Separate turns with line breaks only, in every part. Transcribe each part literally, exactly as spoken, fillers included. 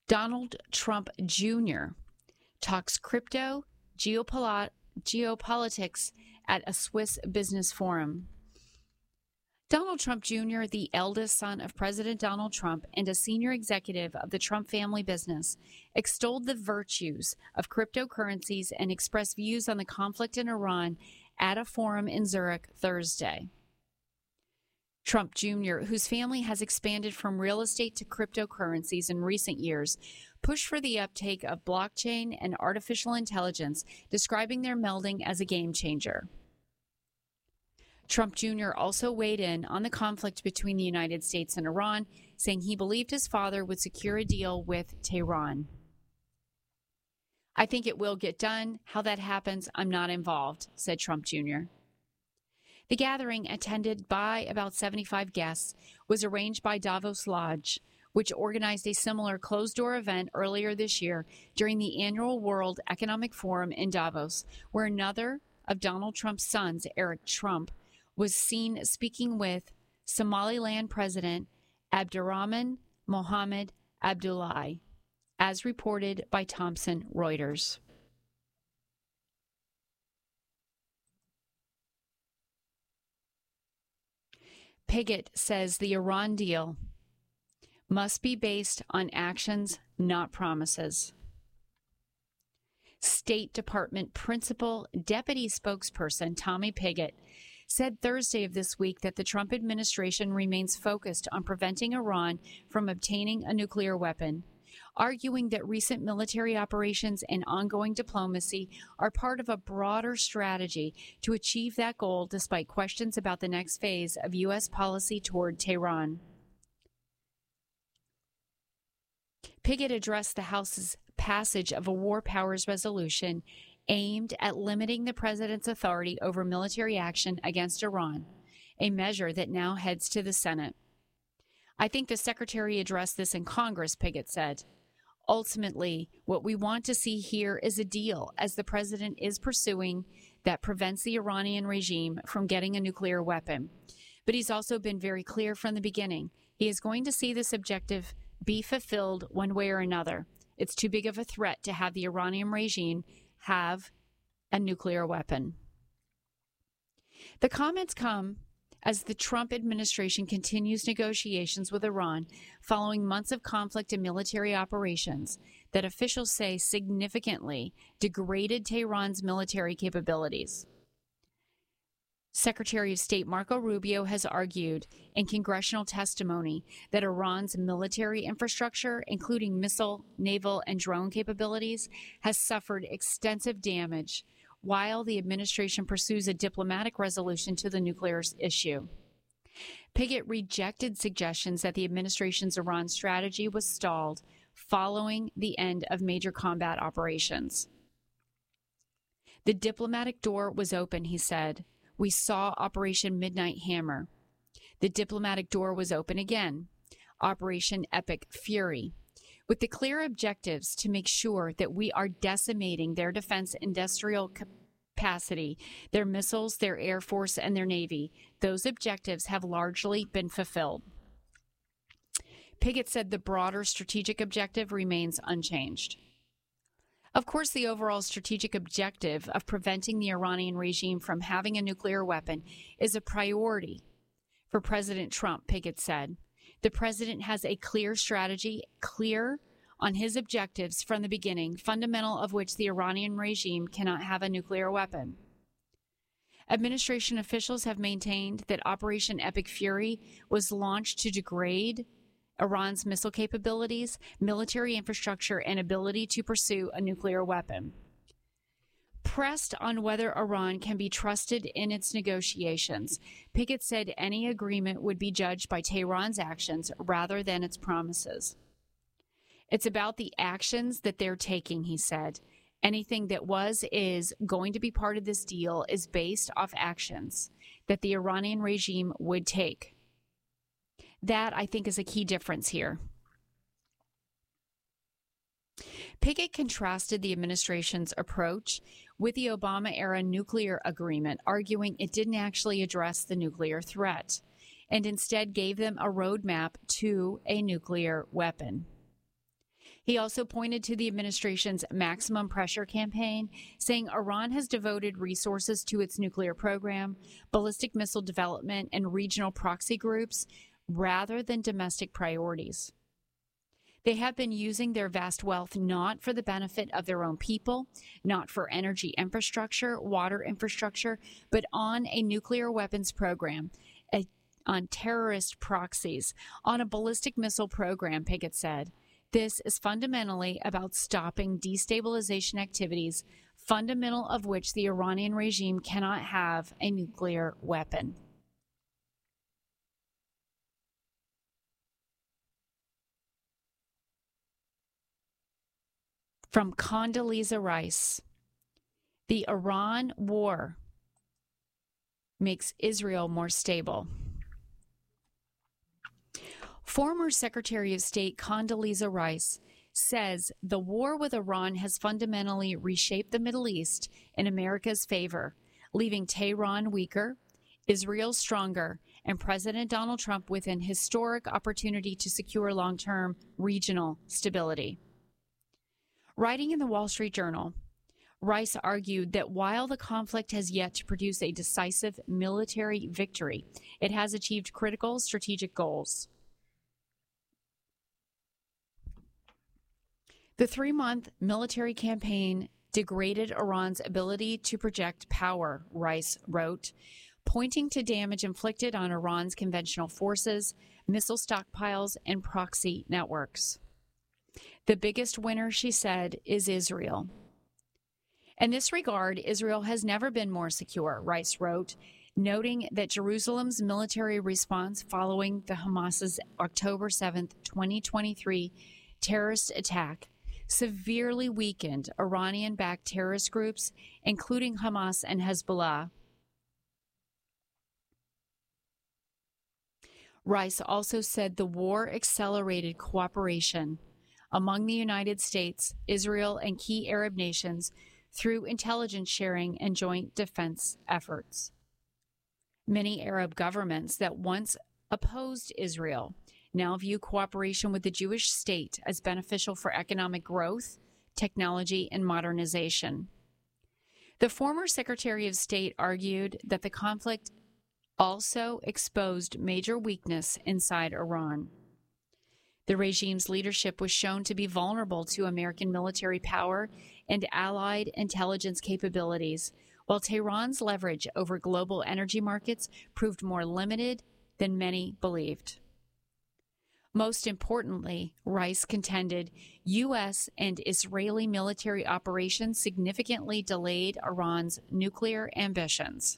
Donald Trump Junior talks crypto geopol- geopolitics at a Swiss business forum. Donald Trump Junior, the eldest son of President Donald Trump and a senior executive of the Trump family business, extolled the virtues of cryptocurrencies and expressed views on the conflict in Iran at a forum in Zurich Thursday. Trump Junior, whose family has expanded from real estate to cryptocurrencies in recent years, pushed for the uptake of blockchain and artificial intelligence, describing their melding as a game changer. Trump Junior also weighed in on the conflict between the United States and Iran, saying he believed his father would secure a deal with Tehran. "I think it will get done. How that happens, I'm not involved," said Trump Junior The gathering, attended by about seventy-five guests, was arranged by Davos Lodge, which organized a similar closed-door event earlier this year during the annual World Economic Forum in Davos, where another of Donald Trump's sons, Eric Trump, was seen speaking with Somaliland President Abdurrahman Mohammed Abdullahi, as reported by Thomson Reuters. Pigott says the Iran deal must be based on actions, not promises. State Department Principal Deputy Spokesperson Tommy Pigott said Thursday of this week that the Trump administration remains focused on preventing Iran from obtaining a nuclear weapon, arguing that recent military operations and ongoing diplomacy are part of a broader strategy to achieve that goal, despite questions about the next phase of U S policy toward Tehran. Pigott addressed the House's passage of a war powers resolution aimed at limiting the president's authority over military action against Iran, a measure that now heads to the Senate. "I think the secretary addressed this in Congress," Pigott said. "Ultimately, what we want to see here is a deal, as the president is pursuing, that prevents the Iranian regime from getting a nuclear weapon. But he's also been very clear from the beginning. He is going to see this objective be fulfilled one way or another. It's too big of a threat to have the Iranian regime have a nuclear weapon." The comments come as the Trump administration continues negotiations with Iran following months of conflict and military operations that officials say significantly degraded Tehran's military capabilities. Secretary of State Marco Rubio has argued in congressional testimony that Iran's military infrastructure, including missile, naval, and drone capabilities, has suffered extensive damage while the administration pursues a diplomatic resolution to the nuclear issue. Pigott rejected suggestions that the administration's Iran strategy was stalled following the end of major combat operations. "The diplomatic door was open," he said. "We saw Operation Midnight Hammer. The diplomatic door was open again, Operation Epic Fury, with the clear objectives to make sure that we are decimating their defense industrial capacity, their missiles, their air force, and their navy. Those objectives have largely been fulfilled." Pigott said the broader strategic objective remains unchanged. Of course, the overall strategic objective of preventing the Iranian regime from having a nuclear weapon is a priority for President Trump, Pigott said. "The president has a clear strategy, clear on his objectives from the beginning, fundamental of which the Iranian regime cannot have a nuclear weapon." Administration officials have maintained that Operation Epic Fury was launched to degrade Iran's missile capabilities, military infrastructure, and ability to pursue a nuclear weapon. Pressed on whether Iran can be trusted in its negotiations, Pigott said any agreement would be judged by Tehran's actions rather than its promises. "It's about the actions that they're taking," he said. "Anything that was, is, going to be part of this deal is based off actions that the Iranian regime would take." That, I think, is a key difference here. Pigott contrasted the administration's approach with the Obama-era nuclear agreement, arguing it didn't actually address the nuclear threat and instead gave them a roadmap to a nuclear weapon. He also pointed to the administration's maximum pressure campaign, saying Iran has devoted resources to its nuclear program, ballistic missile development, and regional proxy groups rather than domestic priorities. They have been using their vast wealth not for the benefit of their own people, not for energy infrastructure, water infrastructure, but on a nuclear weapons program, a, on terrorist proxies, on a ballistic missile program, Pickett said. This is fundamentally about stopping destabilization activities, fundamental of which the Iranian regime cannot have a nuclear weapon. From Condoleezza Rice, the Iran war makes Israel more stable. Former Secretary of State Condoleezza Rice says the war with Iran has fundamentally reshaped the Middle East in America's favor, leaving Tehran weaker, Israel stronger, and President Donald Trump with an historic opportunity to secure long-term regional stability. Writing in the Wall Street Journal, Rice argued that while the conflict has yet to produce a decisive military victory, it has achieved critical strategic goals. The three-month military campaign degraded Iran's ability to project power, Rice wrote, pointing to damage inflicted on Iran's conventional forces, missile stockpiles, and proxy networks. The biggest winner, she said, is Israel. In this regard, Israel has never been more secure, Rice wrote, noting that Jerusalem's military response following the Hamas's October seventh, twenty twenty-three terrorist attack severely weakened Iranian-backed terrorist groups, including Hamas and Hezbollah. Rice also said the war accelerated cooperation among the United States, Israel, and key Arab nations through intelligence sharing and joint defense efforts. Many Arab governments that once opposed Israel now view cooperation with the Jewish state as beneficial for economic growth, technology, and modernization. The former Secretary of State argued that the conflict also exposed major weakness inside Iran. The regime's leadership was shown to be vulnerable to American military power and allied intelligence capabilities, while Tehran's leverage over global energy markets proved more limited than many believed. Most importantly, Rice contended U S and Israeli military operations significantly delayed Iran's nuclear ambitions.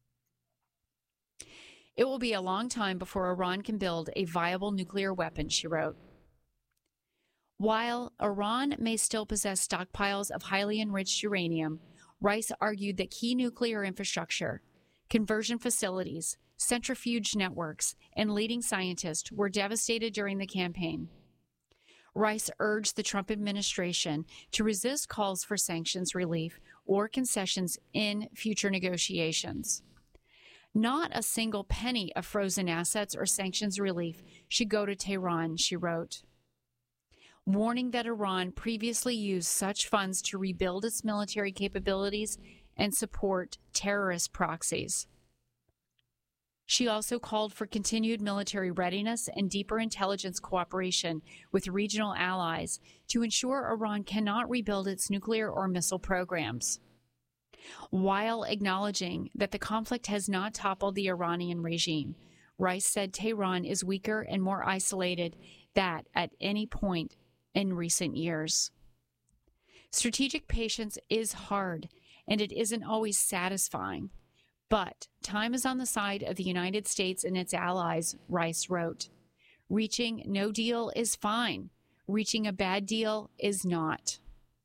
It will be a long time before Iran can build a viable nuclear weapon, she wrote. While Iran may still possess stockpiles of highly enriched uranium, Rice argued that key nuclear infrastructure, conversion facilities, centrifuge networks, and leading scientists were devastated during the campaign. Rice urged the Trump administration to resist calls for sanctions relief or concessions in future negotiations. Not a single penny of frozen assets or sanctions relief should go to Tehran, she wrote, warning that Iran previously used such funds to rebuild its military capabilities and support terrorist proxies. She also called for continued military readiness and deeper intelligence cooperation with regional allies to ensure Iran cannot rebuild its nuclear or missile programs. While acknowledging that the conflict has not toppled the Iranian regime, Rice said Tehran is weaker and more isolated than at any point in recent years. Strategic patience is hard, and it isn't always satisfying. But time is on the side of the United States and its allies, Rice wrote. Reaching no deal is fine. Reaching a bad deal is not.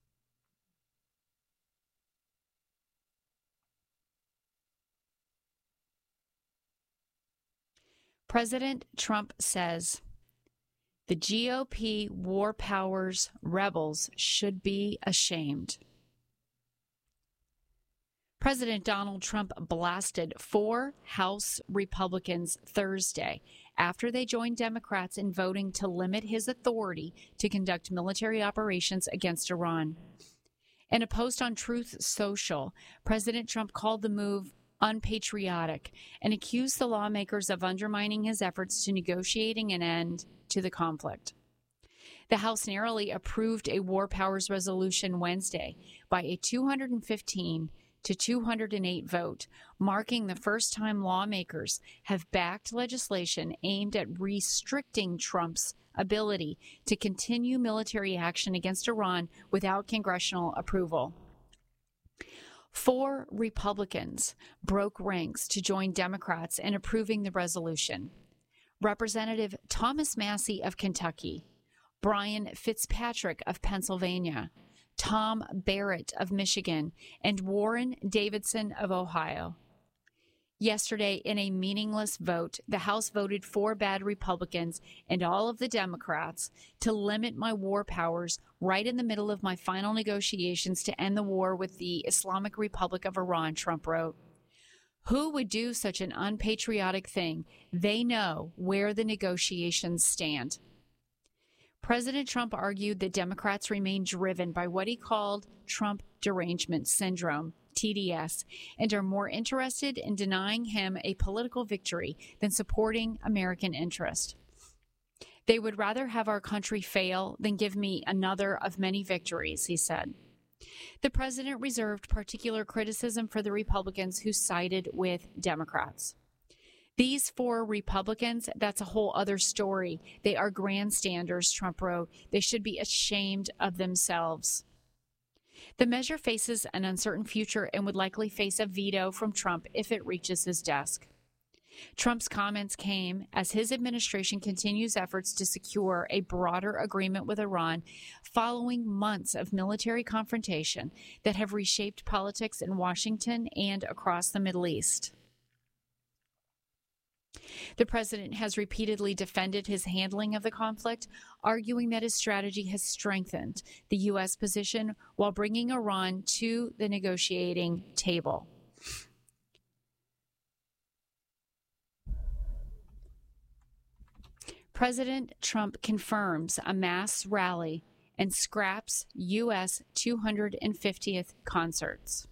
President Trump says the G O P war powers rebels should be ashamed. President Donald Trump blasted four House Republicans Thursday after they joined Democrats in voting to limit his authority to conduct military operations against Iran. In a post on Truth Social, President Trump called the move unpatriotic and accused the lawmakers of undermining his efforts to negotiating an end to the conflict. The House narrowly approved a war powers resolution Wednesday by a two hundred fifteen to two hundred eight vote, marking the first time lawmakers have backed legislation aimed at restricting Trump's ability to continue military action against Iran without congressional approval. Four Republicans broke ranks to join Democrats in approving the resolution. Representative Thomas Massie of Kentucky, Brian Fitzpatrick of Pennsylvania, Tom Barrett of Michigan, and Warren Davidson of Ohio. Yesterday, in a meaningless vote, the House voted for bad Republicans and all of the Democrats to limit my war powers right in the middle of my final negotiations to end the war with the Islamic Republic of Iran, Trump wrote. Who would do such an unpatriotic thing? They know where the negotiations stand. President Trump argued that Democrats remain driven by what he called Trump derangement syndrome, T D S, and are more interested in denying him a political victory than supporting American interest. They would rather have our country fail than give me another of many victories, he said. The president reserved particular criticism for the Republicans who sided with Democrats. These four Republicans, that's a whole other story. They are grandstanders, Trump wrote. They should be ashamed of themselves. The measure faces an uncertain future and would likely face a veto from Trump if it reaches his desk. Trump's comments came as his administration continues efforts to secure a broader agreement with Iran following months of military confrontation that have reshaped politics in Washington and across the Middle East. The president has repeatedly defended his handling of the conflict, arguing that his strategy has strengthened the U S position while bringing Iran to the negotiating table. President Trump confirms a mass rally and scraps U S two hundred fiftieth concerts.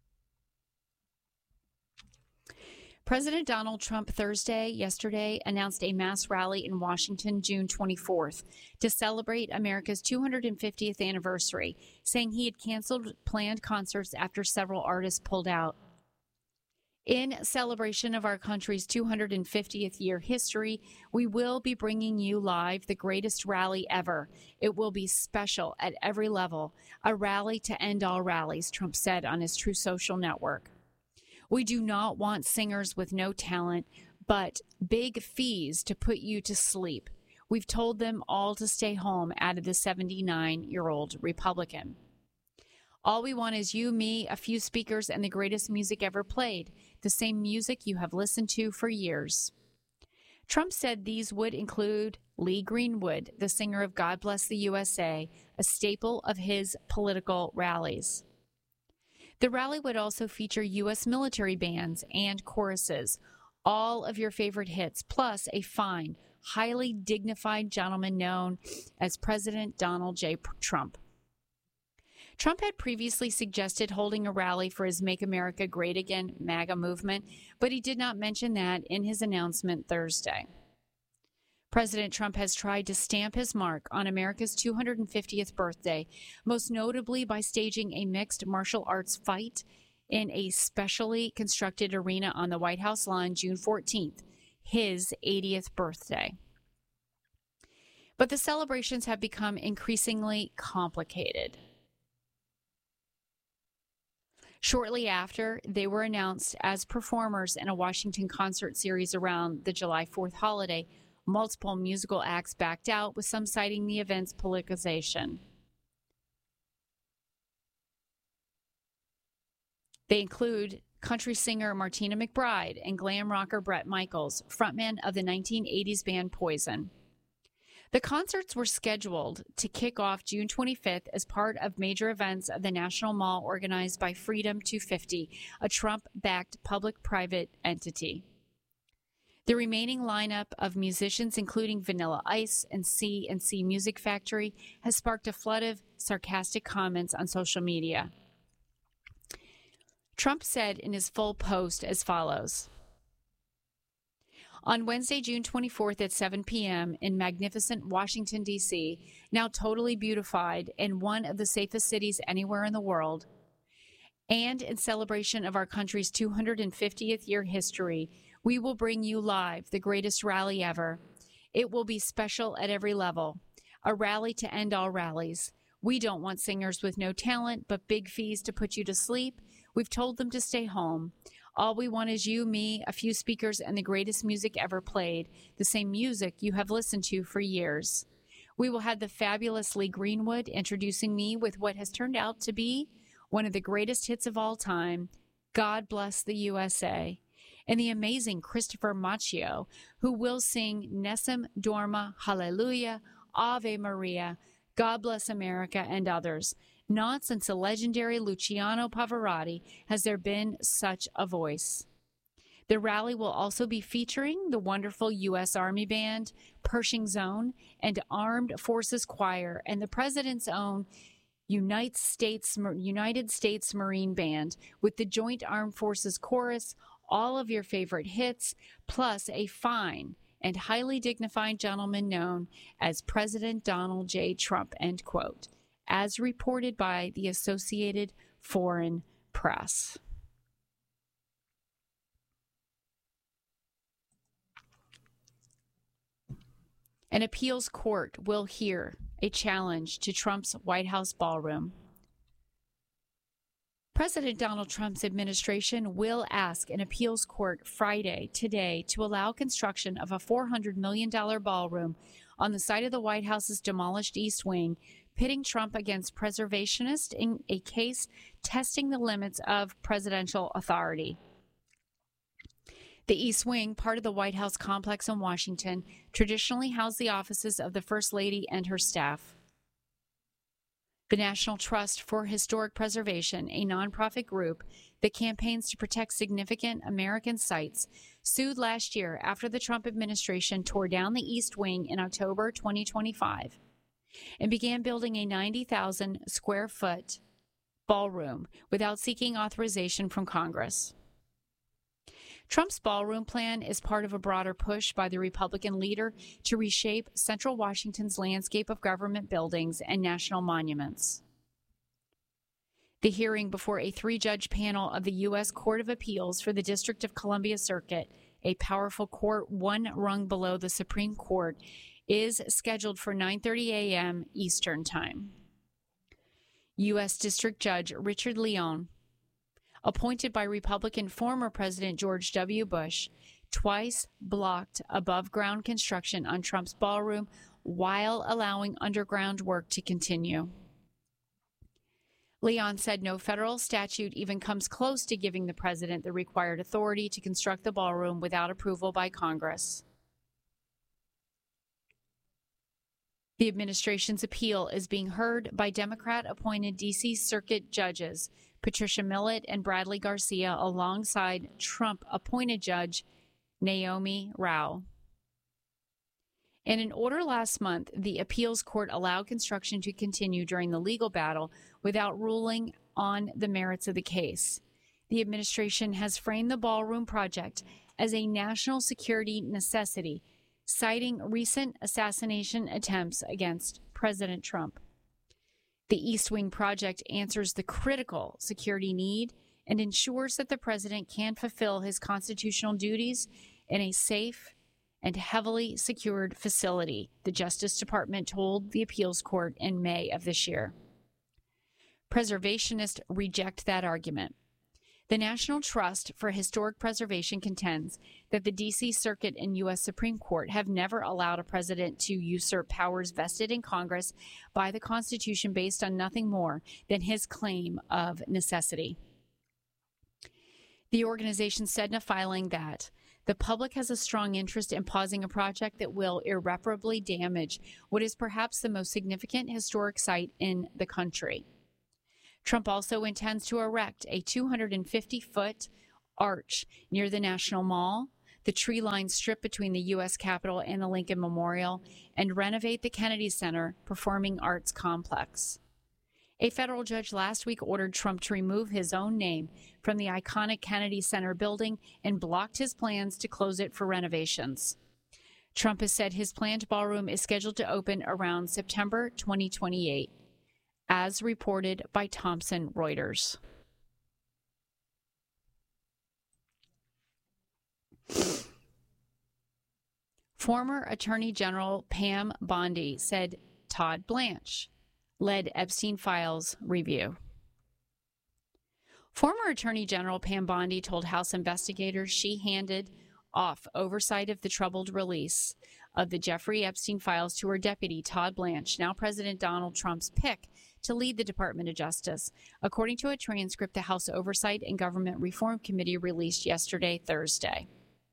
President Donald Trump Thursday, yesterday, announced a mass rally in Washington June twenty-fourth to celebrate America's two hundred fiftieth anniversary, saying he had canceled planned concerts after several artists pulled out. In celebration of our country's two hundred fiftieth year history, we will be bringing you live the greatest rally ever. It will be special at every level, a rally to end all rallies, Trump said on his Truth Social network. We do not want singers with no talent, but big fees to put you to sleep. We've told them all to stay home, added the seventy-nine-year-old Republican. All we want is you, me, a few speakers, and the greatest music ever played, the same music you have listened to for years. Trump said these would include Lee Greenwood, the singer of God Bless the U S A, a staple of his political rallies. The rally would also feature U S military bands and choruses, all of your favorite hits, plus a fine, highly dignified gentleman known as President Donald J. Trump. Trump had previously suggested holding a rally for his Make America Great Again MAGA movement, but he did not mention that in his announcement Thursday. President Trump has tried to stamp his mark on America's two hundred fiftieth birthday, most notably by staging a mixed martial arts fight in a specially constructed arena on the White House lawn June fourteenth, his eightieth birthday. But the celebrations have become increasingly complicated. Shortly after, they were announced as performers in a Washington concert series around the July fourth holiday. Multiple musical acts backed out, with some citing the event's politicization. They include country singer Martina McBride and glam rocker Bret Michaels, frontman of the nineteen eighties band Poison. The concerts were scheduled to kick off June twenty-fifth as part of major events of the National Mall organized by Freedom two fifty, a Trump-backed public-private entity. The remaining lineup of musicians, including Vanilla Ice and C and C Music Factory, has sparked a flood of sarcastic comments on social media. Trump said in his full post as follows: on Wednesday, June twenty-fourth at seven p.m. in magnificent Washington, D C, now totally beautified and one of the safest cities anywhere in the world, and in celebration of our country's two hundred fiftieth year history, we will bring you live the greatest rally ever. It will be special at every level, a rally to end all rallies. We don't want singers with no talent, but big fees to put you to sleep. We've told them to stay home. All we want is you, me, a few speakers, and the greatest music ever played, the same music you have listened to for years. We will have the fabulous Lee Greenwood introducing me with what has turned out to be one of the greatest hits of all time, God Bless the U S A, and the amazing Christopher Macchio, who will sing Nessun Dorma, Hallelujah, Ave Maria, God Bless America, and others. Not since the legendary Luciano Pavarotti has there been such a voice. The rally will also be featuring the wonderful U S Army Band, Pershing Zone, and Armed Forces Choir, and the President's own United States, United States Marine Band, with the Joint Armed Forces Chorus, all of your favorite hits, plus a fine and highly dignified gentleman known as President Donald J. Trump, end quote, as reported by the Associated Foreign Press. An appeals court will hear a challenge to Trump's White House ballroom. President Donald Trump's administration will ask an appeals court Friday, today, to allow construction of a four hundred million dollars ballroom on the site of the White House's demolished East Wing, pitting Trump against preservationists in a case testing the limits of presidential authority. The East Wing, part of the White House complex in Washington, traditionally housed the offices of the First Lady and her staff. The National Trust for Historic Preservation, a nonprofit group that campaigns to protect significant American sites, sued last year after the Trump administration tore down the East Wing in October twenty twenty-five and began building a ninety thousand square foot ballroom without seeking authorization from Congress. Trump's ballroom plan is part of a broader push by the Republican leader to reshape central Washington's landscape of government buildings and national monuments. The hearing before a three-judge panel of the U S Court of Appeals for the District of Columbia Circuit, a powerful court one rung below the Supreme Court, is scheduled for nine thirty a.m. Eastern Time. U S District Judge Richard Leon, appointed by Republican former President George W. Bush, twice blocked above-ground construction on Trump's ballroom while allowing underground work to continue. Leon said no federal statute even comes close to giving the president the required authority to construct the ballroom without approval by Congress. The administration's appeal is being heard by Democrat-appointed D C Circuit judges Patricia Millett and Bradley Garcia alongside Trump-appointed Judge Naomi Rao. In an order last month, the appeals court allowed construction to continue during the legal battle without ruling on the merits of the case. The administration has framed the ballroom project as a national security necessity, citing recent assassination attempts against President Trump. The East Wing project answers the critical security need and ensures that the president can fulfill his constitutional duties in a safe and heavily secured facility, the Justice Department told the appeals court in May of this year. Preservationists reject that argument. The National Trust for Historic Preservation contends that the D C Circuit and U S Supreme Court have never allowed a president to usurp powers vested in Congress by the Constitution based on nothing more than his claim of necessity. The organization said in a filing that The public has a strong interest in pausing a project that will irreparably damage what is perhaps the most significant historic site in the country. Trump also intends to erect a two hundred fifty foot arch near the National Mall, the tree-lined strip between the U S Capitol and the Lincoln Memorial, and renovate the Kennedy Center Performing Arts Complex. A federal judge last week ordered Trump to remove his own name from the iconic Kennedy Center building and blocked his plans to close it for renovations. Trump has said his planned ballroom is scheduled to open around September twenty twenty-eight, as reported by Thomson Reuters. Former Attorney General Pam Bondi said Todd Blanche led Epstein Files review. Former Attorney General Pam Bondi told House investigators she handed off oversight of the troubled release of the Jeffrey Epstein files to her deputy, Todd Blanche, now President Donald Trump's pick to lead the Department of Justice, according to a transcript the House Oversight and Government Reform Committee released yesterday, Thursday.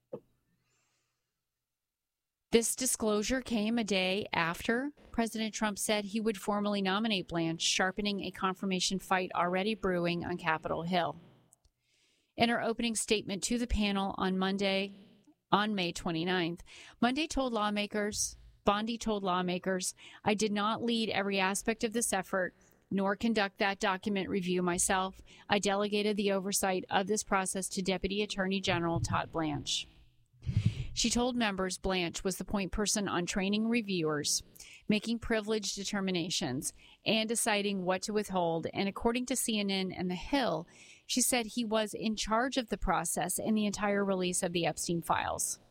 This disclosure came a day after President Trump said he would formally nominate Blanche, sharpening a confirmation fight already brewing on Capitol Hill. In her opening statement to the panel on Monday, on May twenty-ninth, Monday told lawmakers, Bondi told lawmakers, I did not lead every aspect of this effort, nor conduct that document review myself. I delegated the oversight of this process to Deputy Attorney General Todd Blanche. She told members Blanche was the point person on training reviewers, making privilege determinations, and deciding what to withhold. And according to C N N and The Hill, she said he was in charge of the process and the entire release of the Epstein files.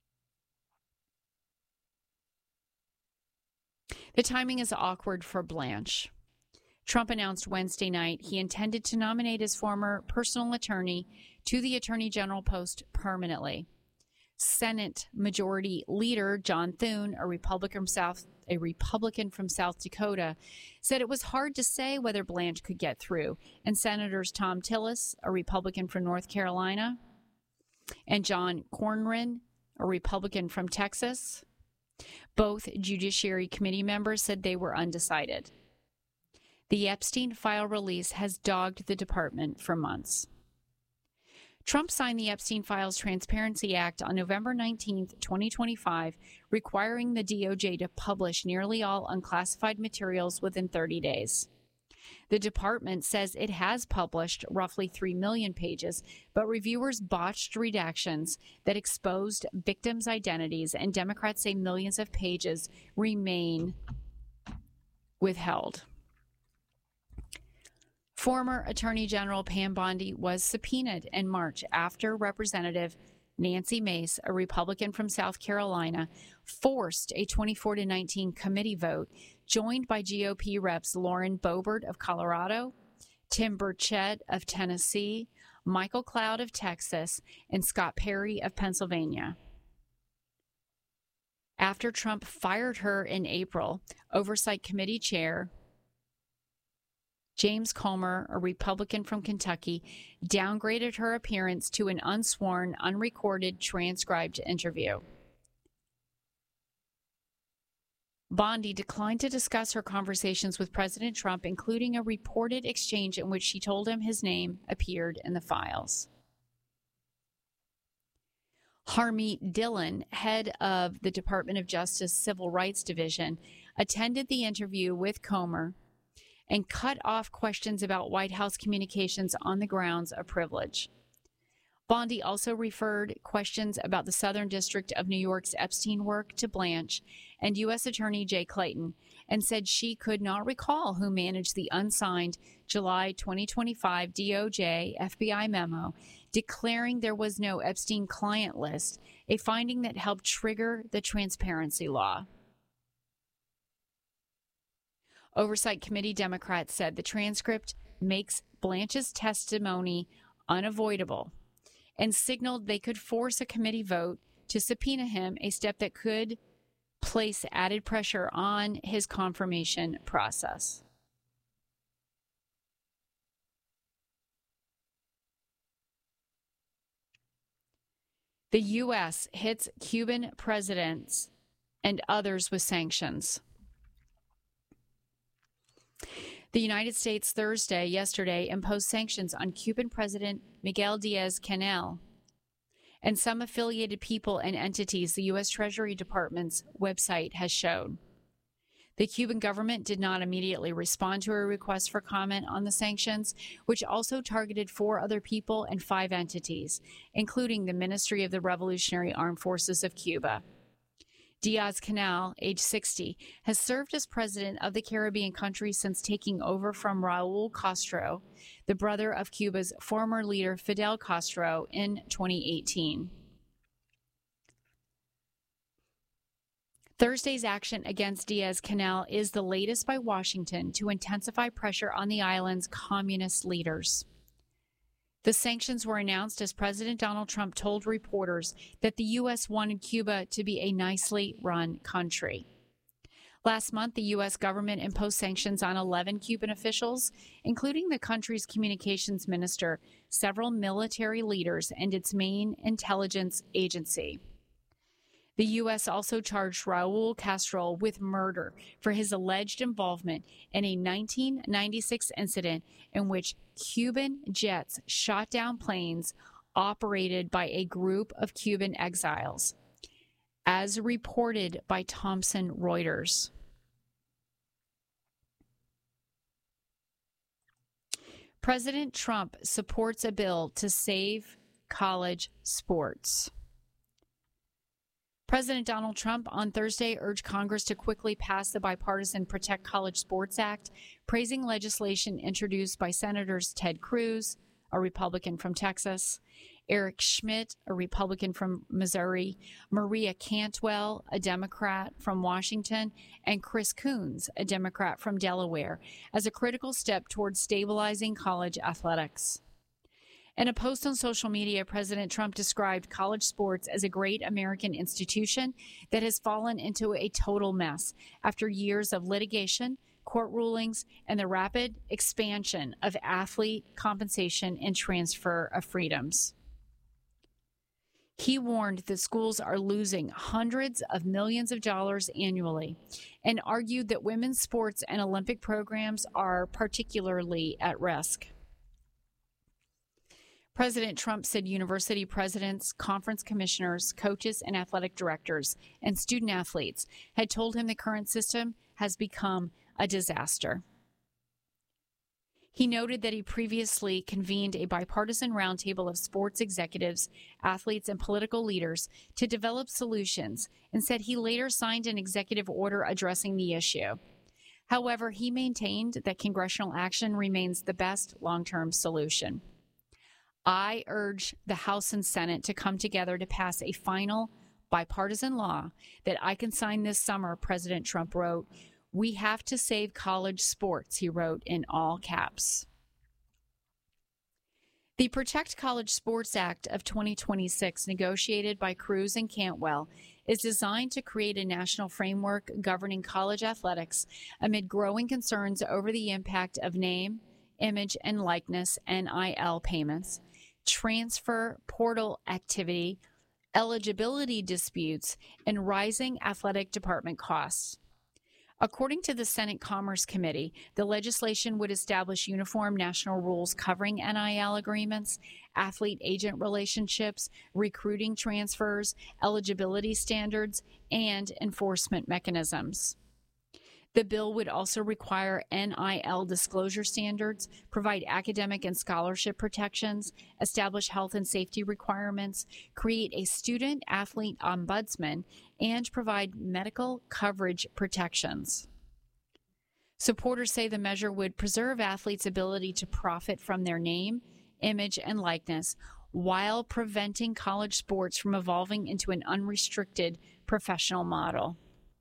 The timing is awkward for Blanche. Trump announced Wednesday night he intended to nominate his former personal attorney to the Attorney General post permanently. Senate Majority Leader John Thune, a Republican from South, a Republican from South Dakota, said it was hard to say whether Blanche could get through, and Senators Tom Tillis, a Republican from North Carolina, and John Cornyn, a Republican from Texas, both Judiciary Committee members, said they were undecided. The Epstein file release has dogged the department for months. Trump signed the Epstein Files Transparency Act on November nineteenth, twenty twenty-five, requiring the D O J to publish nearly all unclassified materials within thirty days. The department says it has published roughly three million pages, but reviewers botched redactions that exposed victims' identities, and Democrats say millions of pages remain withheld. Former Attorney General Pam Bondi was subpoenaed in March after Representative Nancy Mace, a Republican from South Carolina, forced a twenty-four to nineteen committee vote, joined by G O P reps Lauren Boebert of Colorado, Tim Burchett of Tennessee, Michael Cloud of Texas, and Scott Perry of Pennsylvania. After Trump fired her in April, Oversight Committee Chair James Comer, a Republican from Kentucky, downgraded her appearance to an unsworn, unrecorded, transcribed interview. Bondi declined to discuss her conversations with President Trump, including a reported exchange in which she told him his name appeared in the files. Harmeet Dillon, head of the Department of Justice Civil Rights Division, attended the interview with Comer and cut off questions about White House communications on the grounds of privilege. Bondi also referred questions about the Southern District of New York's Epstein work to Blanche and U S Attorney Jay Clayton, and said she could not recall who managed the unsigned July twenty twenty-five D O J F B I memo declaring there was no Epstein client list, a finding that helped trigger the transparency law. Oversight Committee Democrats said the transcript makes Blanche's testimony unavoidable and signaled they could force a committee vote to subpoena him, a step that could place added pressure on his confirmation process. The U S hits Cuban presidents and others with sanctions. The United States Thursday, yesterday, imposed sanctions on Cuban President Miguel Diaz-Canel and some affiliated people and entities, the U S Treasury Department's website has shown. The Cuban government did not immediately respond to a request for comment on the sanctions, which also targeted four other people and five entities, including the Ministry of the Revolutionary Armed Forces of Cuba. Diaz-Canel, age sixty, has served as president of the Caribbean country since taking over from Raul Castro, the brother of Cuba's former leader Fidel Castro, in twenty eighteen. Thursday's action against Diaz-Canel is the latest by Washington to intensify pressure on the island's communist leaders. The sanctions were announced as President Donald Trump told reporters that the U S wanted Cuba to be a nicely run country. Last month, the U S government imposed sanctions on eleven Cuban officials, including the country's communications minister, several military leaders, and its main intelligence agency. The U S also charged Raul Castro with murder for his alleged involvement in a nineteen ninety-six incident in which Cuban jets shot down planes operated by a group of Cuban exiles, as reported by Thomson Reuters. President Trump supports a bill to save college sports. President Donald Trump on Thursday urged Congress to quickly pass the bipartisan Protect College Sports Act, praising legislation introduced by Senators Ted Cruz, a Republican from Texas, Eric Schmidt, a Republican from Missouri, Maria Cantwell, a Democrat from Washington, and Chris Coons, a Democrat from Delaware, as a critical step towards stabilizing college athletics. In a post on social media, President Trump described college sports as a great American institution that has fallen into a total mess after years of litigation, court rulings, and the rapid expansion of athlete compensation and transfer of freedoms. He warned that schools are losing hundreds of millions of dollars annually and argued that women's sports and Olympic programs are particularly at risk. President Trump said university presidents, conference commissioners, coaches, and athletic directors and student athletes had told him the current system has become a disaster. He noted that he previously convened a bipartisan roundtable of sports executives, athletes, and political leaders to develop solutions, and said he later signed an executive order addressing the issue. However, he maintained that congressional action remains the best long-term solution. I urge the House and Senate to come together to pass a final bipartisan law that I can sign this summer, President Trump wrote. We have to save college sports, he wrote in all caps. The Protect College Sports Act of twenty twenty-six, negotiated by Cruz and Cantwell, is designed to create a national framework governing college athletics amid growing concerns over the impact of name, image, and likeness, N I L payments, transfer portal activity, eligibility disputes, and rising athletic department costs. According to the Senate Commerce Committee, the legislation would establish uniform national rules covering N I L agreements, athlete-agent relationships, recruiting transfers, eligibility standards, and enforcement mechanisms. The bill would also require N I L disclosure standards, provide academic and scholarship protections, establish health and safety requirements, create a student-athlete ombudsman, and provide medical coverage protections. Supporters say the measure would preserve athletes' ability to profit from their name, image, and likeness while preventing college sports from evolving into an unrestricted professional model.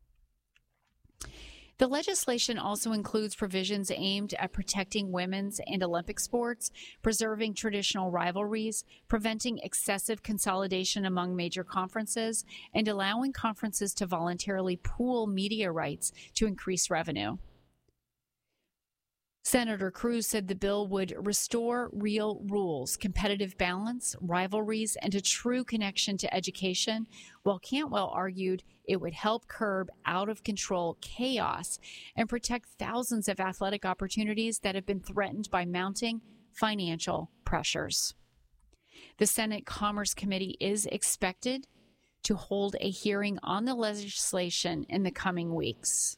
The legislation also includes provisions aimed at protecting women's and Olympic sports, preserving traditional rivalries, preventing excessive consolidation among major conferences, and allowing conferences to voluntarily pool media rights to increase revenue. Senator Cruz said the bill would restore real rules, competitive balance, rivalries, and a true connection to education, while Cantwell argued it would help curb out-of-control chaos and protect thousands of athletic opportunities that have been threatened by mounting financial pressures. The Senate Commerce Committee is expected to hold a hearing on the legislation in the coming weeks.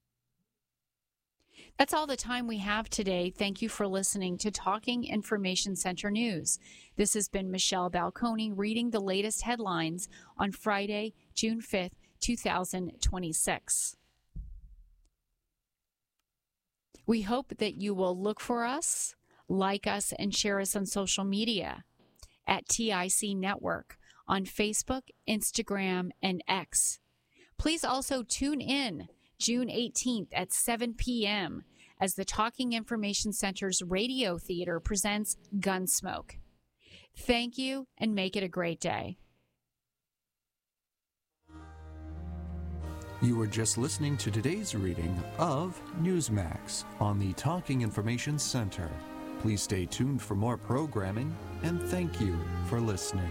That's all the time we have today. Thank you for listening to Talking Information Center News. This has been Michelle Balconi reading the latest headlines on Friday, June fifth, two thousand twenty-six. We hope that you will look for us, like us, and share us on social media at T I C Network on Facebook, Instagram, and X. Please also tune in June eighteenth at seven p.m. as the Talking Information Center's Radio Theater presents Gunsmoke. Thank you, and make it a great day.
You were just listening to today's reading of Newsmax on the Talking Information Center. Please stay tuned for more programming, and thank you for listening.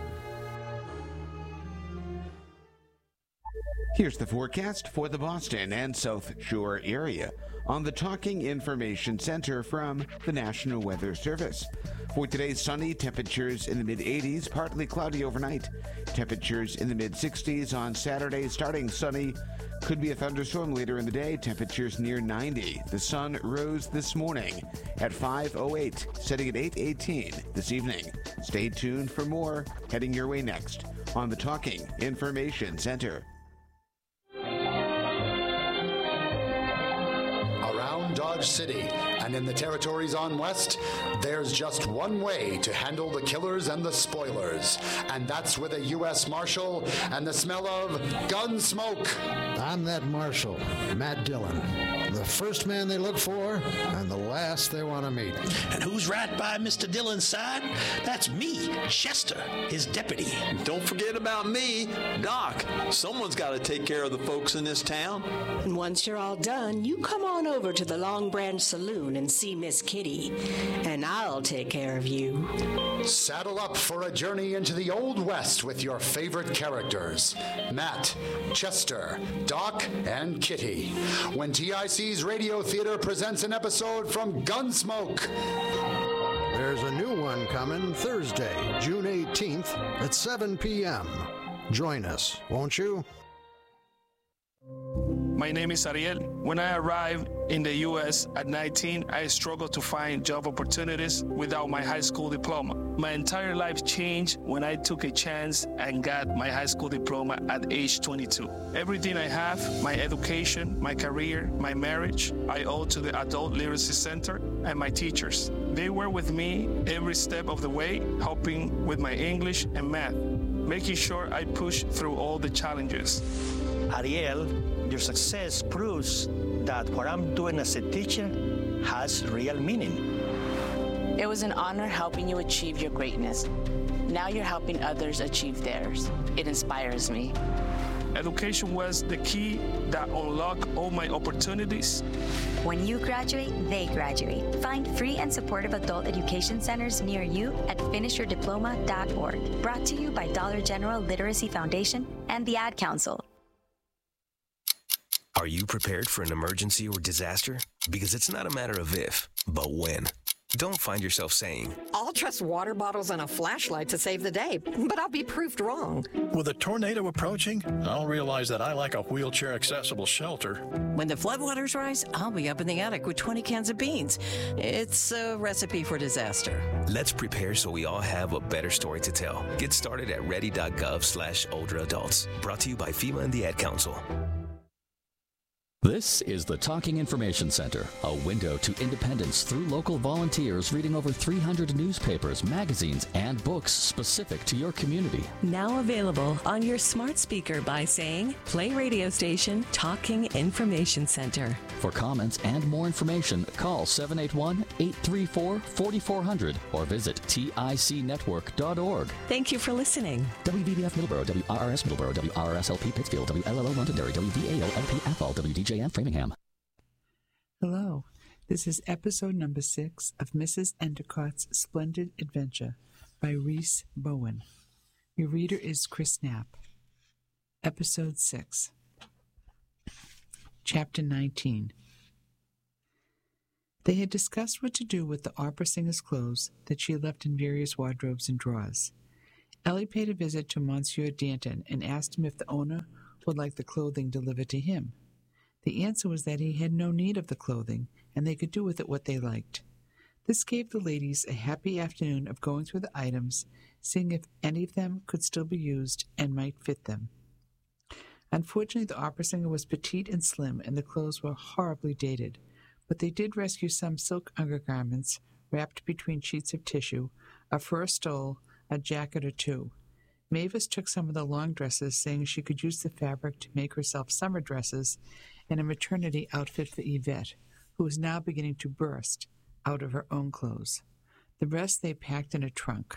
Here's the forecast for the Boston and South Shore area on the Talking Information Center from the National Weather Service. For today's sunny, temperatures in the mid-eighties, partly cloudy overnight. Temperatures in the mid-sixties on Saturday, starting sunny. Could be a thunderstorm later in the day, temperatures near ninety. The sun rose this morning at five oh eight, setting at eight eighteen this evening. Stay tuned for more heading your way next on the Talking Information Center.
Around Dodge City and in the territories on West, there's just one way to handle the killers and the spoilers, and that's with a U S Marshal and the smell of gun smoke.
I'm that Marshal, Matt Dillon, the first man they look for and the last they want to meet.
And who's right by Mister Dillon's side? That's me, Chester, his deputy.
Don't forget about me, Doc. Someone's got to take care of the folks in this town.
And once you're all done, you come on over to the Long Branch Saloon and see Miss Kitty, and I'll take care of you.
Saddle up for a journey into the Old West with your favorite characters, Matt, Chester, Doc, and Kitty, when T I C's Radio Theater presents an episode from Gunsmoke.
There's a new one coming Thursday, June eighteenth at seven p.m. Join us, won't you?
My name is Ariel. When I arrived in the U S at nineteen, I struggled to find job opportunities without my high school diploma. My entire life changed when I took a chance and got my high school diploma at age twenty-two. Everything I have, my education, my career, my marriage, I owe to the Adult Literacy Center and my teachers. They were with me every step of the way, helping with my English and math, making sure I pushed through all the challenges.
Ariel, your success proves that what I'm doing as a teacher has real meaning.
It was an honor helping you achieve your greatness. Now you're helping others achieve theirs. It inspires me.
Education was the key that unlocked all my opportunities.
When you graduate, they graduate. Find free and supportive adult education centers near you at finish your diploma dot org. Brought to you by Dollar General Literacy Foundation and the Ad Council.
Are you prepared for an emergency or disaster? Because it's not a matter of if, but when. Don't find yourself saying,
I'll trust water bottles and a flashlight to save the day, but I'll be proved wrong.
With a tornado approaching, I'll realize that I lack a wheelchair-accessible shelter.
When the floodwaters rise, I'll be up in the attic with twenty cans of beans. It's a recipe for disaster.
Let's prepare so we all have a better story to tell. Get started at ready.gov slash older adults. Brought to you by FEMA and the Ad Council.
This is the Talking Information Center, a window to independence through local volunteers reading over three hundred newspapers, magazines, and books specific to your community.
Now available on your smart speaker by saying, play radio station Talking Information Center.
For comments and more information, call seven eight one, eight three four, four four zero zero or visit T I C network dot org.
Thank you for listening.
W V B F Middleborough, W R R S Middleborough, W R R S L P Pittsfield, W L L O Londonderry, W V A O L P Athol, W D J M Framingham.
Hello. This is episode number six of Missus Endicott's Splendid Adventure by Reese Bowen. Your reader is Chris Knapp. Episode six. Chapter nineteen. They had discussed what to do with the opera singer's clothes that she had left in various wardrobes and drawers. Ellie paid a visit to Monsieur Danton and asked him if the owner would like the clothing delivered to him. The answer was that he had no need of the clothing, and they could do with it what they liked. This gave the ladies a happy afternoon of going through the items, seeing if any of them could still be used and might fit them. Unfortunately, the opera singer was petite and slim, and the clothes were horribly dated, but they did rescue some silk undergarments wrapped between sheets of tissue, a fur stole, a jacket or two. Mavis took some of the long dresses, saying she could use the fabric to make herself summer dresses and a maternity outfit for Yvette, who was now beginning to burst out of her own clothes. The rest they packed in a trunk.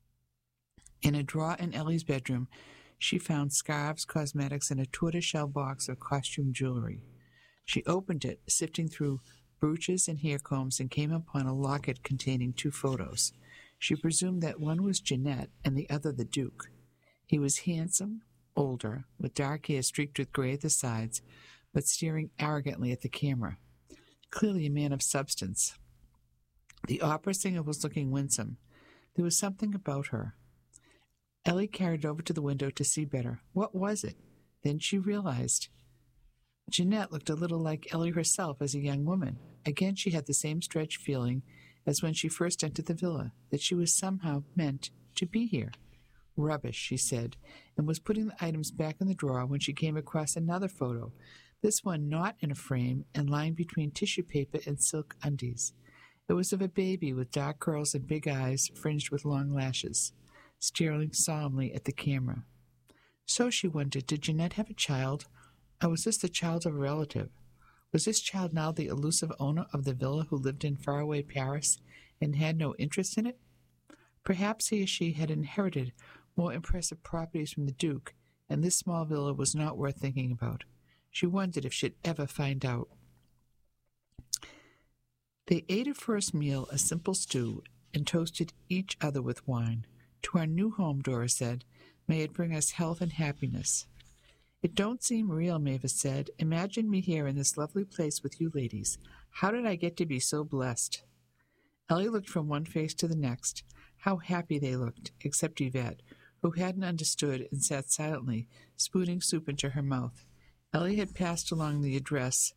In a drawer in Ellie's bedroom, she found scarves, cosmetics, and a tortoiseshell box of costume jewelry. She opened it, sifting through brooches and hair combs, and came upon a locket containing two photos. She presumed that one was Jeanette and the other the Duke. He was handsome, older, with dark hair streaked with gray at the sides, but staring arrogantly at the camera. Clearly a man of substance. The opera singer was looking winsome. There was something about her. Ellie carried over to the window to see better. What was it? Then she realized. Jeanette looked a little like Ellie herself as a young woman. Again she had the same strange feeling as when she first entered the villa, that she was somehow meant to be here. Rubbish, she said, and was putting the items back in the drawer when she came across another photo, this one not in a frame and lying between tissue paper and silk undies. It was of a baby with dark curls and big eyes fringed with long lashes, staring solemnly at the camera. So, she wondered, did Jeanette have a child, or was this the child of a relative? Was this child now the elusive owner of the villa who lived in faraway Paris and had no interest in it? Perhaps he or she had inherited more impressive properties from the Duke, and this small villa was not worth thinking about. She wondered if she'd ever find out. They ate a first meal, a simple stew, and toasted each other with wine. To our new home, Dora said. May it bring us health and happiness. It don't seem real, Mavis said. Imagine me here in this lovely place with you ladies. How did I get to be so blessed? Ellie looked from one face to the next. How happy they looked, except Yvette, who hadn't understood and sat silently, spooning soup into her mouth. Ellie had passed along the address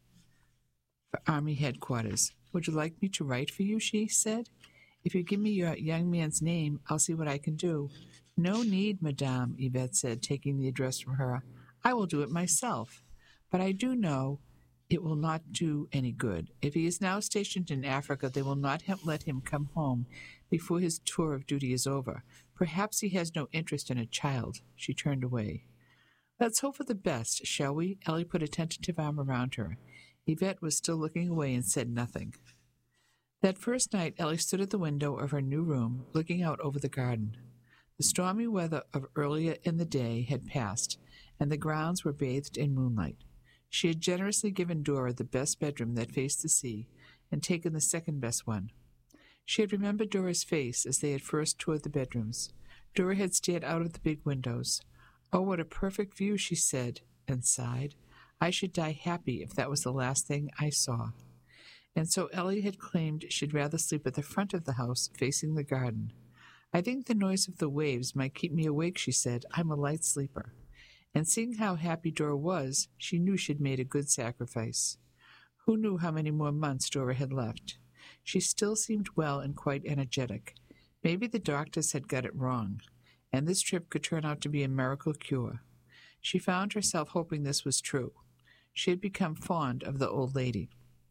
for Army headquarters. Would you like me to write for you, she said. If you give me your young man's name, I'll see what I can do. No need, madame, Yvette said, taking the address from her. I will do it myself. But I do know it will not do any good. If he is now stationed in Africa, they will not have let him come home before his tour of duty is over. Perhaps he has no interest in a child. She turned away. Let's hope for the best, shall we? Ellie put a tentative arm around her. Yvette was still looking away and said nothing. That first night, Ellie stood at the window of her new room, looking out over the garden. The stormy weather of earlier in the day had passed, and the grounds were bathed in moonlight. She had generously given Dora the best bedroom that faced the sea, and taken the second best one. She had remembered Dora's face as they had first toured the bedrooms. Dora had stared out of the big windows. Oh, what a perfect view, she said, and sighed. I should die happy if that was the last thing I saw. And so Ellie had claimed she'd rather sleep at the front of the house, facing the garden. I think the noise of the waves might keep me awake, she said. I'm a light sleeper. And seeing how happy Dora was, she knew she'd made a good sacrifice. Who knew how many more months Dora had left? She still seemed well and quite energetic. Maybe the doctors had got it wrong, and this trip could turn out to be a miracle cure. She found herself hoping this was true. She had become fond of the old lady.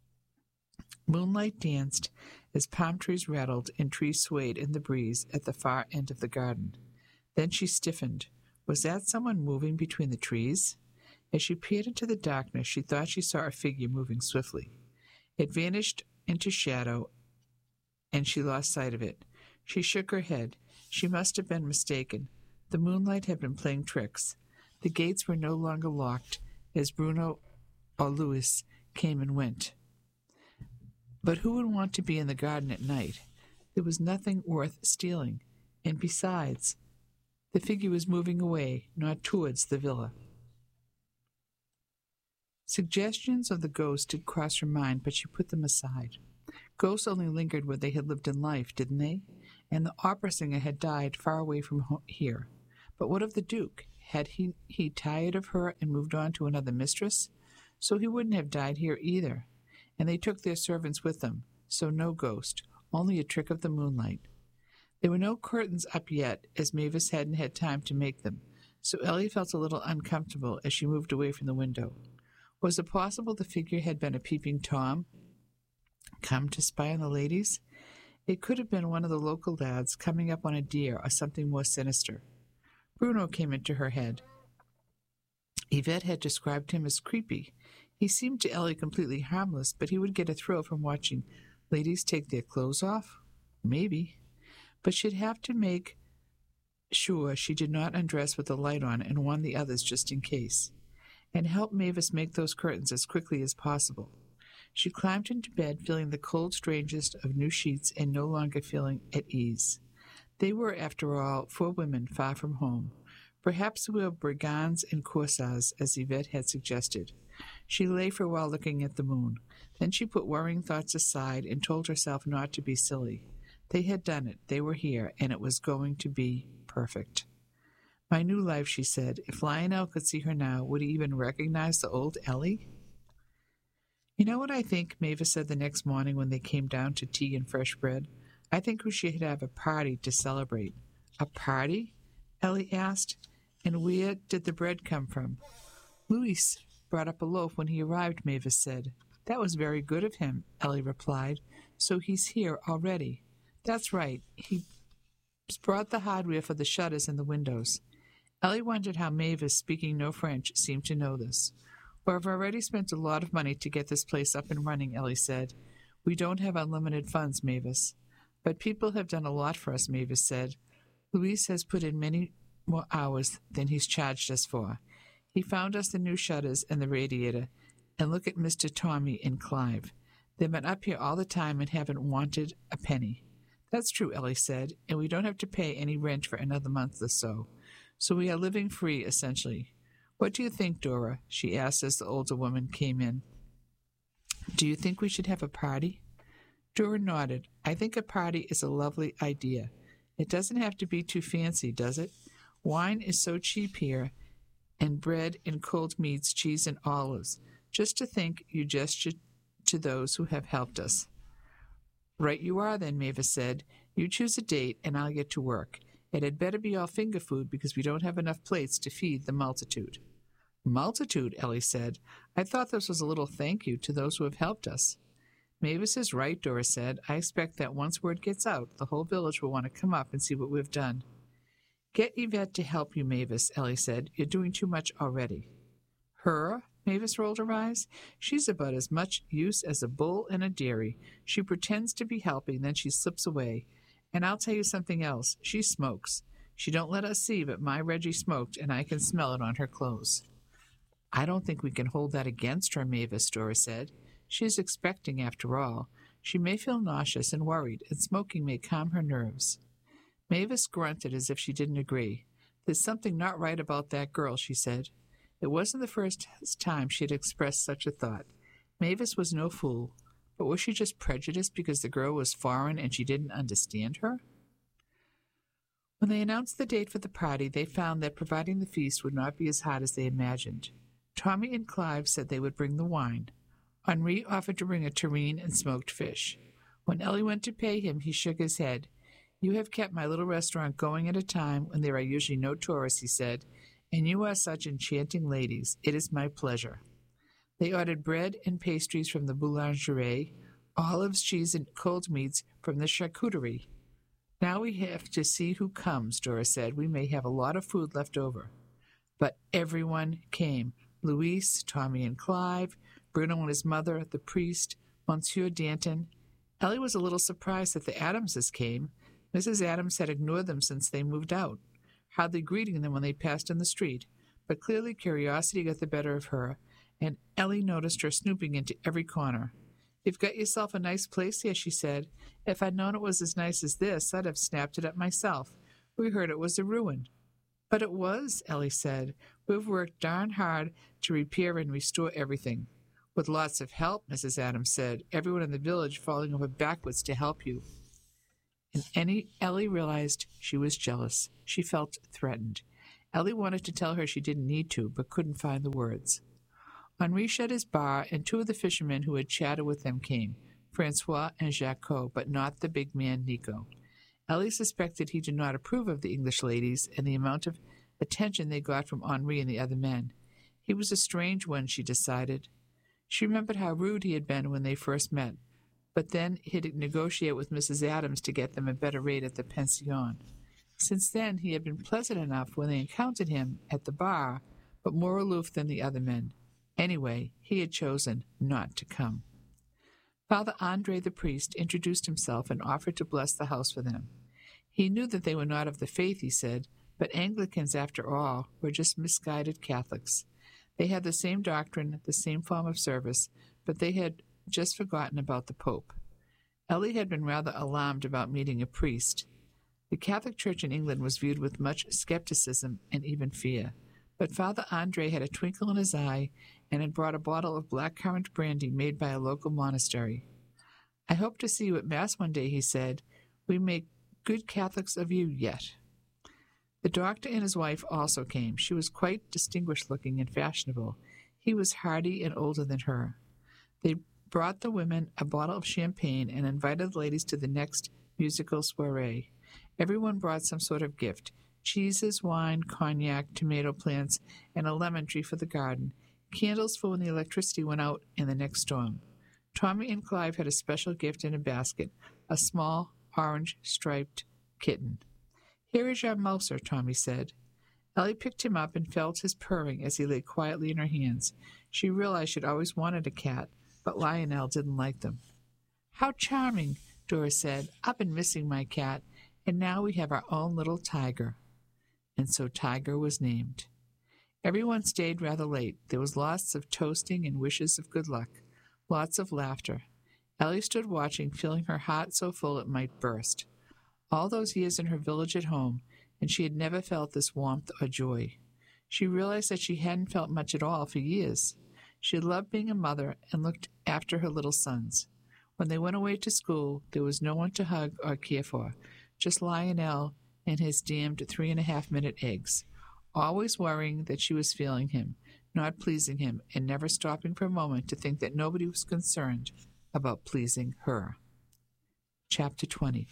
Moonlight danced as palm trees rattled and trees swayed in the breeze at the far end of the garden. Then she stiffened. Was that someone moving between the trees? As she peered into the darkness, she thought she saw a figure moving swiftly. It vanished into shadow, and she lost sight of it. She shook her head. She must have been mistaken. The moonlight had been playing tricks. The gates were no longer locked as Bruno or Louis came and went. But who would want to be in the garden at night? There was nothing worth stealing, and besides, the figure was moving away, not towards the villa. Suggestions of the ghost did cross her mind, but she put them aside. Ghosts only lingered where they had lived in life, didn't they? And the opera singer had died far away from ho- here. But what of the Duke? Had he, he tired of her and moved on to another mistress? So he wouldn't have died here either. And they took their servants with them, so no ghost, only a trick of the moonlight. There were no curtains up yet, as Mavis hadn't had time to make them, so Ellie felt a little uncomfortable as she moved away from the window. Was it possible the figure had been a peeping Tom, come to spy on the ladies? It could have been one of the local lads coming up on a deer or something more sinister. Bruno came into her head. Yvette had described him as creepy. He seemed to Ellie completely harmless, but he would get a thrill from watching ladies take their clothes off? Maybe. But she'd have to make sure she did not undress with the light on and warn the others just in case, and help Mavis make those curtains as quickly as possible. She climbed into bed, feeling the cold strangest of new sheets and no longer feeling at ease. They were, after all, four women far from home. Perhaps we were brigands and corsairs, as Yvette had suggested. She lay for a while looking at the moon. Then she put worrying thoughts aside and told herself not to be silly. They had done it. They were here, and it was going to be perfect. My new life, she said. If Lionel could see her now, would he even recognize the old Ellie? You know what I think, Mavis said the next morning when they came down to tea and fresh bread? I think we should have a party to celebrate. A party? Ellie asked. And where did the bread come from? Louis brought up a loaf when he arrived, Mavis said. That was very good of him, Ellie replied. So he's here already. That's right. He brought the hardware for the shutters and the windows. Ellie wondered how Mavis, speaking no French, seemed to know this. We've already spent a lot of money to get this place up and running, Ellie said. We don't have unlimited funds, Mavis. But people have done a lot for us, Mavis said. Louis has put in many more hours than he's charged us for. He found us the new shutters and the radiator. And look at Mister Tommy and Clive. They've been up here all the time and haven't wanted a penny. That's true, Ellie said, and we don't have to pay any rent for another month or so. So we are living free, essentially. What do you think, Dora? She asked as the older woman came in. Do you think we should have a party? Dora nodded. I think a party is a lovely idea. It doesn't have to be too fancy, does it? Wine is so cheap here, and bread and cold meats, cheese and olives. Just to think you gesture to those who have helped us. Right you are then, Mavis said. You choose a date, and I'll get to work. It had better be all finger food because we don't have enough plates to feed the multitude. Multitude, Ellie said. I thought this was a little thank you to those who have helped us. Mavis is right, Dora said. I expect that once word gets out, the whole village will want to come up and see what we've done. Get Yvette to help you, Mavis, Ellie said. You're doing too much already. Her? Mavis rolled her eyes. She's about as much use as a bull in a dairy. She pretends to be helping, then she slips away. And I'll tell you something else. She smokes. She don't let us see, but my Reggie smoked, and I can smell it on her clothes. I don't think we can hold that against her, Mavis, Dora said. She is expecting, after all. She may feel nauseous and worried, and smoking may calm her nerves. Mavis grunted as if she didn't agree. There's something not right about that girl, she said. It wasn't the first time she had expressed such a thought. Mavis was no fool, but was she just prejudiced because the girl was foreign and she didn't understand her? When they announced the date for the party, they found that providing the feast would not be as hard as they imagined. Tommy and Clive said they would bring the wine. Henri offered to bring a terrine and smoked fish. When Ellie went to pay him, he shook his head. You have kept my little restaurant going at a time when there are usually no tourists, he said, and you are such enchanting ladies. It is my pleasure. They ordered bread and pastries from the boulangerie, olives, cheese, and cold meats from the charcuterie. Now we have to see who comes, Dora said. We may have a lot of food left over. But everyone came. Louis, Tommy and Clive, Bruno and his mother, the priest, Monsieur Danton. Ellie was a little surprised that the Adamses came. Missus Adams had ignored them since they moved out, hardly greeting them when they passed in the street. But clearly curiosity got the better of her, and Ellie noticed her snooping into every corner. You've got yourself a nice place here, she said. If I'd known it was as nice as this, I'd have snapped it up myself. We heard it was a ruin. But it was, Ellie said. We've worked darn hard to repair and restore everything. With lots of help, Missus Adams said, everyone in the village falling over backwards to help you. And Annie, Ellie realized she was jealous. She felt threatened. Ellie wanted to tell her she didn't need to, but couldn't find the words. Henri shut his bar, and two of the fishermen who had chatted with them came, Francois and Jacques, but not the big man Nico. Ellie suspected he did not approve of the English ladies and the amount of attention they got from Henri and the other men. He was a strange one, she decided. She remembered how rude he had been when they first met, but then he'd negotiate with Missus Adams to get them a better rate at the pension. Since then, he had been pleasant enough when they encountered him at the bar, but more aloof than the other men. Anyway, he had chosen not to come. Father Andre the priest introduced himself and offered to bless the house for them. He knew that they were not of the faith, he said, but Anglicans, after all, were just misguided Catholics. They had the same doctrine, the same form of service, but they had just forgotten about the Pope. Ellie had been rather alarmed about meeting a priest. The Catholic Church in England was viewed with much skepticism and even fear, but Father Andre had a twinkle in his eye and had brought a bottle of blackcurrant brandy made by a local monastery. I hope to see you at Mass one day, he said. We make good Catholics of you yet. The doctor and his wife also came. She was quite distinguished-looking and fashionable. He was hardy and older than her. They brought the women a bottle of champagne and invited the ladies to the next musical soiree. Everyone brought some sort of gift, cheeses, wine, cognac, tomato plants, and a lemon tree for the garden, candles for when the electricity went out in the next storm. Tommy and Clive had a special gift in a basket, a small, orange-striped kitten. Here is your mouser, Tommy said. Ellie picked him up and felt his purring as he lay quietly in her hands. She realized she'd always wanted a cat, but Lionel didn't like them. How charming, Dora said. I've been missing my cat, and now we have our own little Tiger. And so Tiger was named. Everyone stayed rather late. There was lots of toasting and wishes of good luck, lots of laughter. Ellie stood watching, feeling her heart so full it might burst. All those years in her village at home, and she had never felt this warmth or joy. She realized that she hadn't felt much at all for years. She had loved being a mother and looked after her little sons. When they went away to school, there was no one to hug or care for, just Lionel and his damned three-and-a-half-minute eggs, always worrying that she was failing him, not pleasing him, and never stopping for a moment to think that nobody was concerned about pleasing her. Chapter twenty.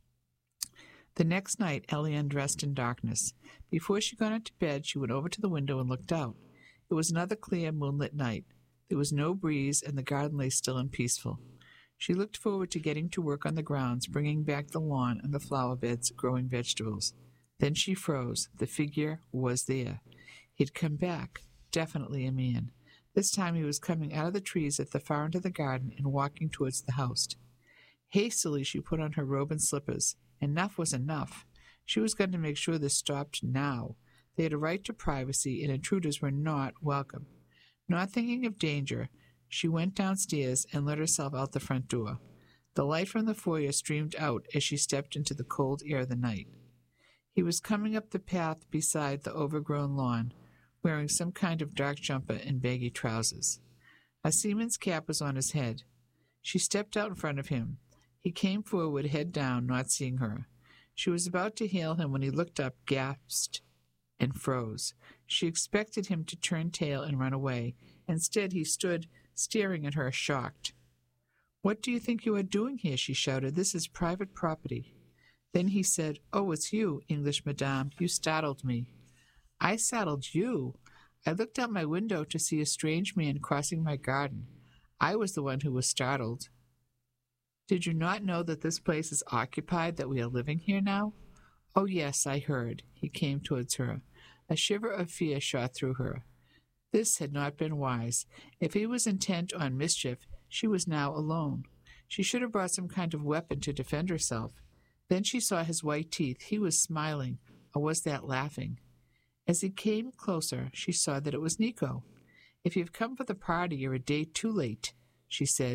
The next night, Ellie undressed in darkness. Before she got into bed, she went over to the window and looked out. It was another clear, moonlit night. There was no breeze, and the garden lay still and peaceful. She looked forward to getting to work on the grounds, bringing back the lawn and the flower beds, growing vegetables. Then she froze. The figure was there. He'd come back, definitely a man. This time he was coming out of the trees at the far end of the garden and walking towards the house. Hastily she put on her robe and slippers. Enough was enough. She was going to make sure this stopped now. They had a right to privacy, and intruders were not welcome. Not thinking of danger, she went downstairs and let herself out the front door. The light from the foyer streamed out as she stepped into the cold air of the night. He was coming up the path beside the overgrown lawn, wearing some kind of dark jumper and baggy trousers. A seaman's cap was on his head. She stepped out in front of him. He came forward, head down, not seeing her. She was about to hail him when he looked up, gasped, and froze. She expected him to turn tail and run away. Instead, he stood staring at her, shocked. "What do you think you are doing here?" she shouted. "This is private property." Then he said, "Oh, it's you, English madame. You startled me." "I startled you? I looked out my window to see a strange man crossing my garden. I was the one who was startled." "Did you not know that this place is occupied, that we are living here now?" "Oh, yes, I heard." He came towards her. A shiver of fear shot through her. This had not been wise. If he was intent on mischief, she was now alone. She should have brought some kind of weapon to defend herself. Then she saw his white teeth. He was smiling, or was that laughing? As he came closer, she saw that it was Nico. "If you've come for the party, you're a day too late," she said,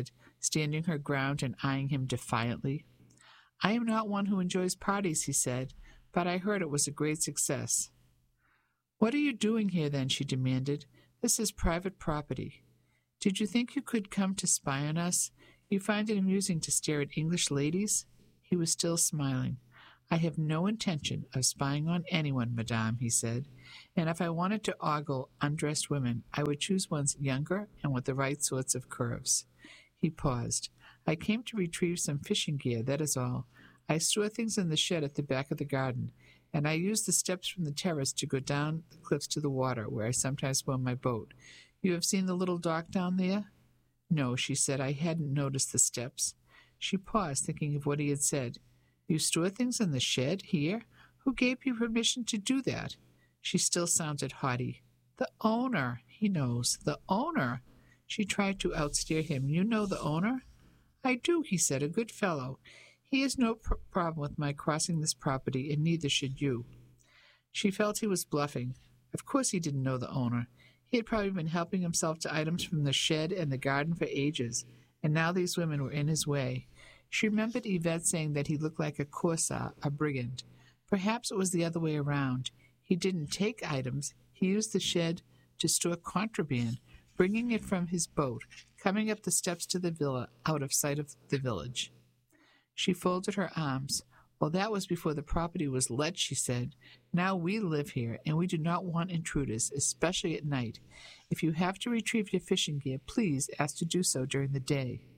standing her ground and eyeing him defiantly. "I am not one who enjoys parties," he said, "but I heard it was a great success." "What are you doing here, then?" she demanded. "This is private property. Did you think you could come to spy on us? You find it amusing to stare at English ladies?" He was still smiling. "I have no intention of spying on anyone, madame," he said, "and if I wanted to ogle undressed women, I would choose ones younger and with the right sorts of curves." He paused. "I came to retrieve some fishing gear, that is all. I store things in the shed at the back of the garden, and I use the steps from the terrace to go down the cliffs to the water, where I sometimes swim my boat. You have seen the little dock down there?" "No," she said. "I hadn't noticed the steps." She paused, thinking of what he had said. "You store things in the shed here? Who gave you permission to do that?" She still sounded haughty. "The owner. He knows. The owner." She tried to outstare him. "You know the owner?" "I do," he said. "A good fellow. He has no pr- problem with my crossing this property, and neither should you." She felt he was bluffing. Of course he didn't know the owner. He had probably been helping himself to items from the shed and the garden for ages, and now these women were in his way. She remembered Yvette saying that he looked like a corsair, a brigand. Perhaps it was the other way around. He didn't take items. He used the shed to store contraband, bringing it from his boat, coming up the steps to the villa, out of sight of the village. She folded her arms. "Well, that was before the property was let," she said. "Now we live here, and we do not want intruders, especially at night. If you have to retrieve your fishing gear, please ask to do so during the day."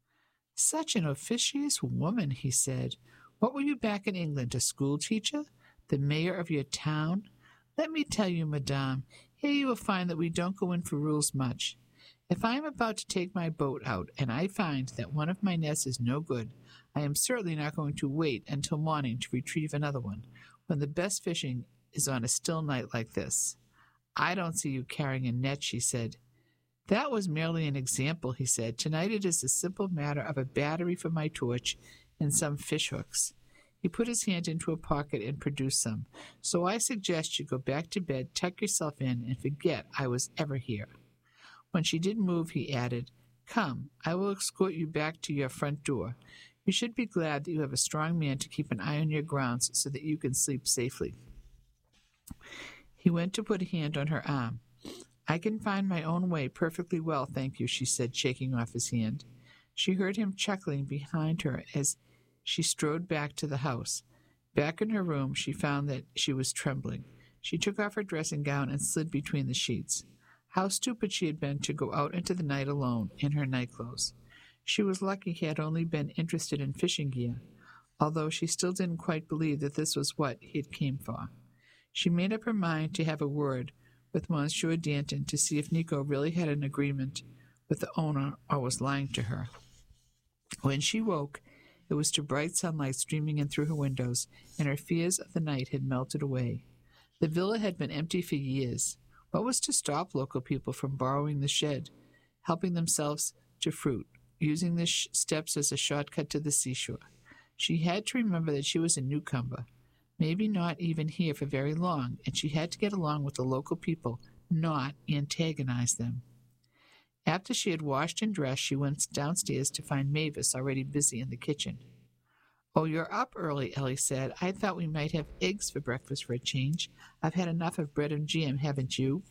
"Such an officious woman," he said. "What were you back in England, a school teacher? The mayor of your town? Let me tell you, madame, here you will find that we don't go in for rules much. If I am about to take my boat out, and I find that one of my nets is no good, I am certainly not going to wait until morning to retrieve another one, when the best fishing is on a still night like this." "I don't see you carrying a net," she said. "That was merely an example," he said. "Tonight it is a simple matter of a battery for my torch and some fish hooks." He put his hand into a pocket and produced some. "So I suggest you go back to bed, tuck yourself in, and forget I was ever here." When she didn't move, he added, "Come, I will escort you back to your front door. You should be glad that you have a strong man to keep an eye on your grounds so that you can sleep safely." He went to put a hand on her arm. "I can find my own way perfectly well, thank you," she said, shaking off his hand. She heard him chuckling behind her as she strode back to the house. Back in her room, she found that she was trembling. She took off her dressing gown and slid between the sheets. How stupid she had been to go out into the night alone, in her nightclothes. She was lucky he had only been interested in fishing gear, although she still didn't quite believe that this was what he had came for. She made up her mind to have a word with Monsieur Danton to see if Nico really had an agreement with the owner or was lying to her. When she woke, it was to bright sunlight streaming in through her windows, and her fears of the night had melted away. The villa had been empty for years. What was to stop local people from borrowing the shed, helping themselves to fruit, using the sh- steps as a shortcut to the seashore? She had to remember that she was a newcomer, maybe not even here for very long, and she had to get along with the local people, not antagonize them. After she had washed and dressed, she went downstairs to find Mavis already busy in the kitchen. "Oh, you're up early," Ellie said. "I thought we might have eggs for breakfast for a change. I've had enough of bread and jam, haven't you?"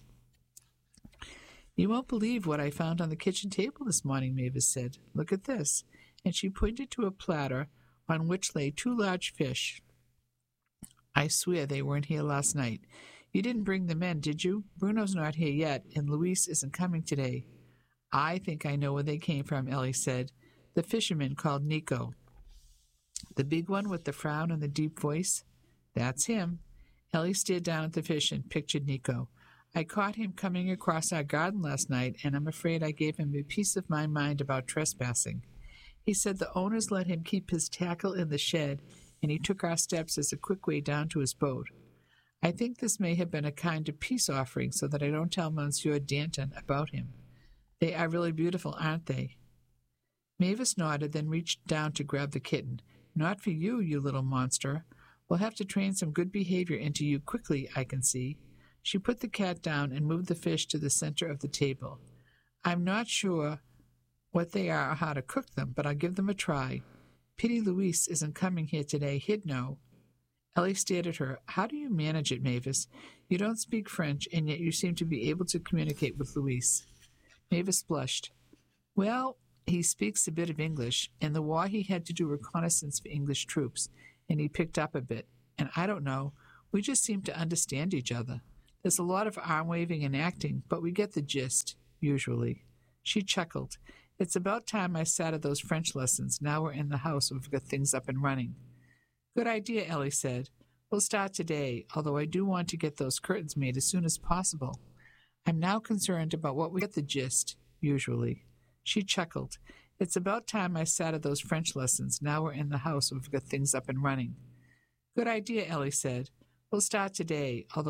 "You won't believe what I found on the kitchen table this morning," Mavis said. "Look at this." And she pointed to a platter on which lay two large fish. "I swear they weren't here last night. You didn't bring them in, did you? Bruno's not here yet, and Luis isn't coming today." "I think I know where they came from," Ellie said. "The fisherman called Nico." "The big one with the frown and the deep voice?" "That's him." Ellie stared down at the fish and pictured Nico. "I caught him coming across our garden last night, and I'm afraid I gave him a piece of my mind about trespassing. He said the owners let him keep his tackle in the shed, and he took our steps as a quick way down to his boat. I think this may have been a kind of peace offering so that I don't tell Monsieur Danton about him. They are really beautiful, aren't they?" Mavis nodded, then reached down to grab the kitten. "Not for you, you little monster. We'll have to train some good behavior into you quickly, I can see." She put the cat down and moved the fish to the center of the table. "I'm not sure what they are or how to cook them, but I'll give them a try. Pity Louise isn't coming here today. He'd know. Ellie stared at her. How do you manage it, Mavis? You don't speak French, and yet you seem to be able to communicate with Louise. Mavis blushed. Well, he speaks a bit of English. In the war, he had to do reconnaissance for English troops, and he picked up a bit. And I don't know. We just seem to understand each other. There's a lot of arm-waving and acting, but we get the gist, usually. She chuckled. It's about time I sat at those French lessons. Now we're in the house and we've got things up and running. Good idea, Ellie said. We'll start today, although I do want to get those curtains made as soon as possible. I'm now concerned about what we get the gist, usually. She chuckled. It's about time I sat at those French lessons. Now we're in the house and we've got things up and running. Good idea, Ellie said. We'll start today, although